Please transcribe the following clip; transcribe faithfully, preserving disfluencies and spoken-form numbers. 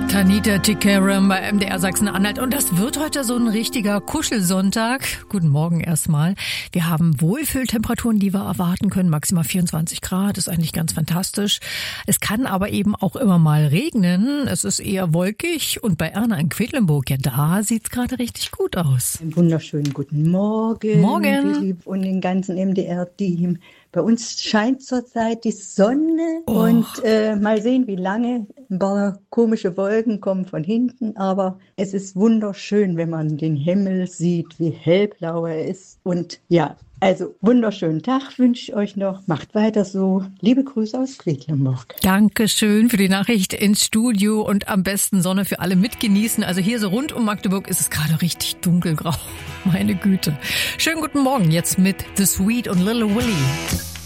Tanita Tikaram bei M D R Sachsen-Anhalt. Und das wird heute so ein richtiger Kuschelsonntag. Guten Morgen erstmal. Wir haben Wohlfühltemperaturen, die wir erwarten können. Maximal vierundzwanzig Grad, ist eigentlich ganz fantastisch. Es kann aber eben auch immer mal regnen. Es ist eher wolkig. Und bei Erna in Quedlinburg, ja, da sieht's gerade richtig gut aus. Einen wunderschönen guten Morgen. Morgen. Philipp und den ganzen M D R-Team. Bei uns scheint zurzeit die Sonne Oh. und äh, mal sehen, wie lange. Ein paar komische Wolken kommen von hinten, aber es ist wunderschön, wenn man den Himmel sieht, wie hellblau er ist. Und ja, also wunderschönen Tag wünsche ich euch noch. Macht weiter so. Liebe Grüße aus Quedlinburg. Dankeschön für die Nachricht ins Studio und am besten Sonne für alle mitgenießen. Also hier so rund um Magdeburg ist es gerade richtig dunkelgrau. Meine Güte. Schönen guten Morgen jetzt mit The Sweet und Little Willie.